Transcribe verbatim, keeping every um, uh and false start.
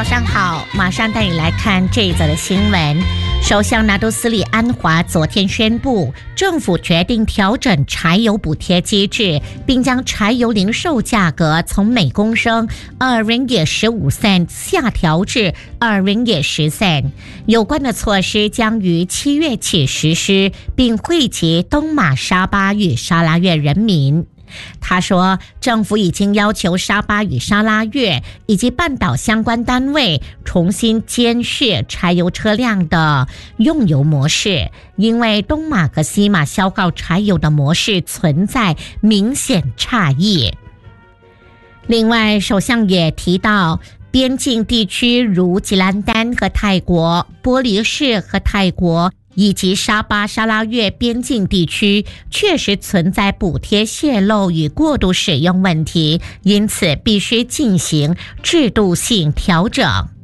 早上好，马上带你来看这一则的新闻。首相拿督斯里安华昨天宣布，政府决定调整柴油补贴机制，并将柴油零售价格从每公升二 ringgit 十五 cent 下调至二 ringgit 十 cent。有关的措施将于七月起实施，并惠及东马、沙巴与沙拉越人民。他说，政府已经要求沙巴与沙拉越以及半岛相关单位重新监视柴油车辆的用油模式，因为东马和西马消耗柴油的模式存在明显差异。另外，首相也提到，边境地区如吉兰丹和泰国、玻璃市和泰国以及沙巴、沙拉越边境地区确实存在补贴泄漏与过度使用问题，因此必须进行制度性调整。